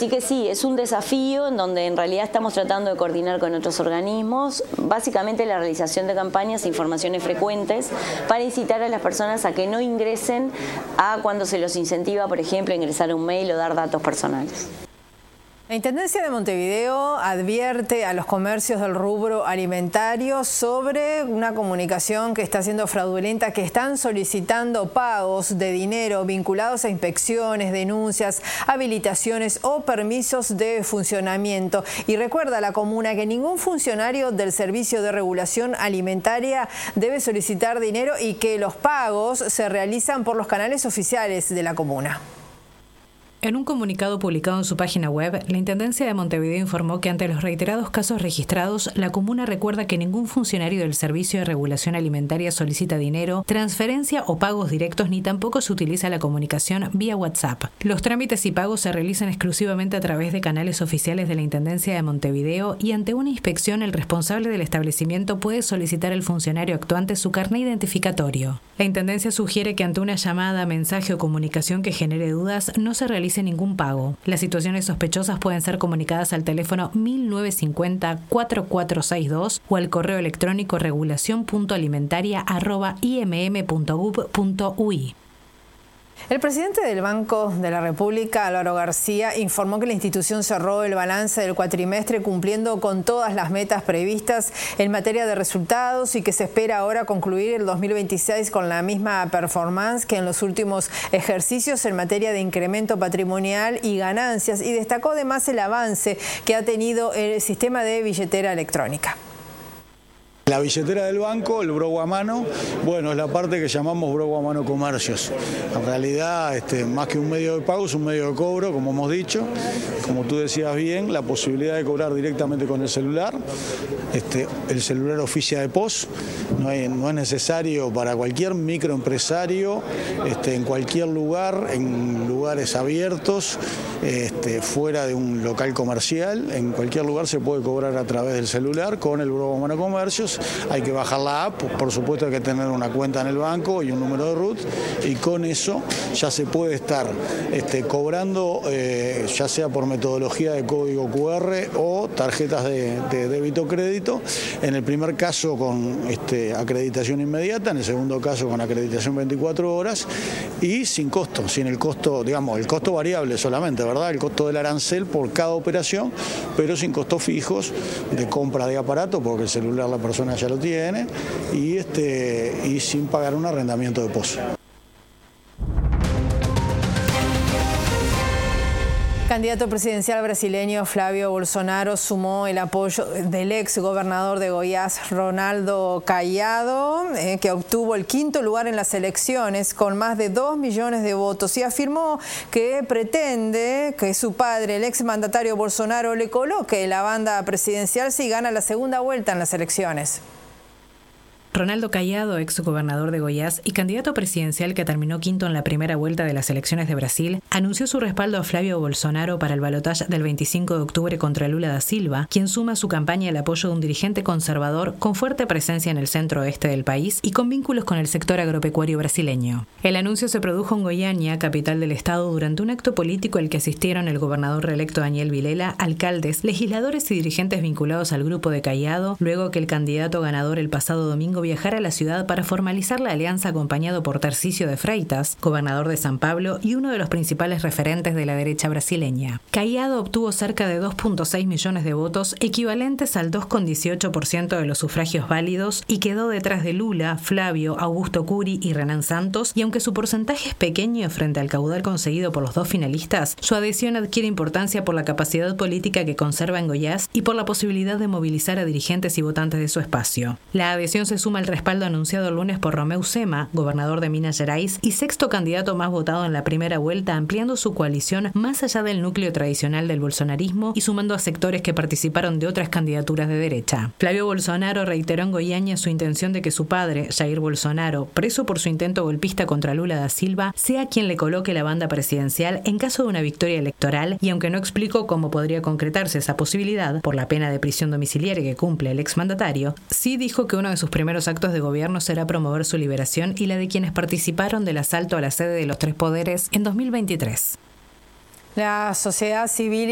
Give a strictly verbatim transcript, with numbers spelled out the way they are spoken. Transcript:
Así que sí, es un desafío en donde en realidad estamos tratando de coordinar con otros organismos, básicamente la realización de campañas e informaciones frecuentes para incitar a las personas a que no ingresen a cuando se los incentiva, por ejemplo, a ingresar a un mail o dar datos personales. La Intendencia de Montevideo advierte a los comercios del rubro alimentario sobre una comunicación que está siendo fraudulenta, que están solicitando pagos de dinero vinculados a inspecciones, denuncias, habilitaciones o permisos de funcionamiento. Y recuerda a la comuna que ningún funcionario del Servicio de Regulación Alimentaria debe solicitar dinero y que los pagos se realizan por los canales oficiales de la comuna. En un comunicado publicado en su página web, la Intendencia de Montevideo informó que ante los reiterados casos registrados, la comuna recuerda que ningún funcionario del Servicio de Regulación Alimentaria solicita dinero, transferencia o pagos directos, ni tampoco se utiliza la comunicación vía WhatsApp. Los trámites y pagos se realizan exclusivamente a través de canales oficiales de la Intendencia de Montevideo y ante una inspección el responsable del establecimiento puede solicitar al funcionario actuante su carné identificatorio. La Intendencia sugiere que ante una llamada, mensaje o comunicación que genere dudas, no se realice ningún pago. Las situaciones sospechosas pueden ser comunicadas al teléfono mil novecientos cincuenta, cuatro cuatro seis dos o al correo electrónico regulación punto alimentaria arroba i m m punto gov punto u i. El presidente del Banco de la República, Álvaro García, informó que la institución cerró el balance del cuatrimestre cumpliendo con todas las metas previstas en materia de resultados y que se espera ahora concluir el dos mil veintiséis con la misma performance que en los últimos ejercicios en materia de incremento patrimonial y ganancias, y destacó además el avance que ha tenido el sistema de billetera electrónica. La billetera del banco, el brogo a mano, bueno, es la parte que llamamos brogo a mano comercios. En realidad, este, más que un medio de pago, es un medio de cobro, como hemos dicho. Como tú decías bien, la posibilidad de cobrar directamente con el celular. Este, el celular oficia de P O S, no, hay, no es necesario para cualquier microempresario, este, en cualquier lugar, en lugares abiertos, este, fuera de un local comercial, en cualquier lugar se puede cobrar a través del celular con el brogo a mano comercios. Hay que bajar la app, por supuesto hay que tener una cuenta en el banco y un número de R U T, y con eso ya se puede estar este, cobrando, eh, ya sea por metodología de código cu erre o tarjetas de, de débito crédito, en el primer caso con este, acreditación inmediata, en el segundo caso con acreditación veinticuatro horas y sin costo, sin el costo, digamos, el costo variable solamente, ¿verdad? El costo del arancel por cada operación, pero sin costos fijos de compra de aparato, porque el celular la persona ya lo tiene, y, este, y sin pagar un arrendamiento de P O S. El candidato presidencial brasileño Flavio Bolsonaro sumó el apoyo del ex gobernador de Goiás, Ronaldo Caiado, eh, que obtuvo el quinto lugar en las elecciones con más de dos millones de votos, y afirmó que pretende que su padre, el ex mandatario Bolsonaro, le coloque la banda presidencial si gana la segunda vuelta en las elecciones. Ronaldo Caiado, ex gobernador de Goiás y candidato presidencial que terminó quinto en la primera vuelta de las elecciones de Brasil, anunció su respaldo a Flavio Bolsonaro para el balotaje del veinticinco de octubre contra Lula da Silva, quien suma a su campaña el apoyo de un dirigente conservador con fuerte presencia en el centro-oeste del país y con vínculos con el sector agropecuario brasileño. El anuncio se produjo en Goiânia, capital del estado, durante un acto político al que asistieron el gobernador reelecto Daniel Vilela, alcaldes, legisladores y dirigentes vinculados al grupo de Caiado, luego que el candidato ganador el pasado domingo viajar a la ciudad para formalizar la alianza acompañado por Tarcísio de Freitas, gobernador de San Pablo y uno de los principales referentes de la derecha brasileña. Caiado obtuvo cerca de dos punto seis millones de votos, equivalentes al dos coma dieciocho por ciento de los sufragios válidos, y quedó detrás de Lula, Flavio, Augusto Curi y Renan Santos, y aunque su porcentaje es pequeño frente al caudal conseguido por los dos finalistas, su adhesión adquiere importancia por la capacidad política que conserva en Goiás y por la posibilidad de movilizar a dirigentes y votantes de su espacio. La adhesión se suma al respaldo anunciado el lunes por Romeu Zema, gobernador de Minas Gerais y sexto candidato más votado en la primera vuelta, ampliando su coalición más allá del núcleo tradicional del bolsonarismo y sumando a sectores que participaron de otras candidaturas de derecha. Flavio Bolsonaro reiteró en Goiânia su intención de que su padre, Jair Bolsonaro, preso por su intento golpista contra Lula da Silva, sea quien le coloque la banda presidencial en caso de una victoria electoral, y aunque no explicó cómo podría concretarse esa posibilidad por la pena de prisión domiciliaria que cumple el exmandatario, sí dijo que uno de sus primeros actos de gobierno será promover su liberación y la de quienes participaron del asalto a la sede de los tres poderes en dos mil veintitrés. La sociedad civil